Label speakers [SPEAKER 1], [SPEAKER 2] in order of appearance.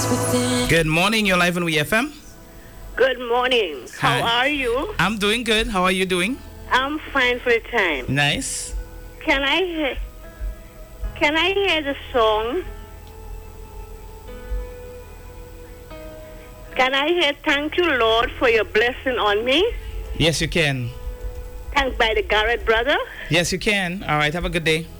[SPEAKER 1] Good morning, you're live on WFM.
[SPEAKER 2] Good morning.
[SPEAKER 1] Hi.
[SPEAKER 2] How are you?
[SPEAKER 1] I'm doing good. How are you doing?
[SPEAKER 2] I'm fine for the time.
[SPEAKER 1] Nice.
[SPEAKER 2] Can I hear the song? Can I hear Thank You, Lord, for your blessing on me?
[SPEAKER 1] Yes, you can.
[SPEAKER 2] Thank by the Garrett brother.
[SPEAKER 1] Yes, you can. All right, have a good day.